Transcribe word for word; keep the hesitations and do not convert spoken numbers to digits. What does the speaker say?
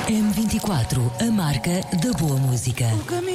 M vinte e quatro, a marca da boa música.